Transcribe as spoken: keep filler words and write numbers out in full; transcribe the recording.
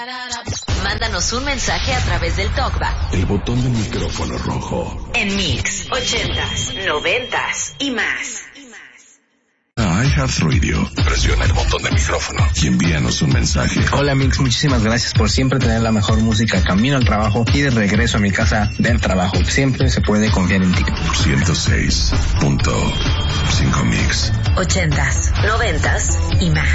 Mándanos un mensaje a través del TalkBack. El botón del micrófono rojo. En Mix, ochentas, noventas y más. A iHeartRadio, presiona el botón del micrófono y envíanos un mensaje. Hola Mix, muchísimas gracias por siempre tener la mejor música camino al trabajo y de regreso a mi casa del trabajo. Siempre se puede confiar en ti. ciento seis punto cinco Mix. Ochentas, noventas y más.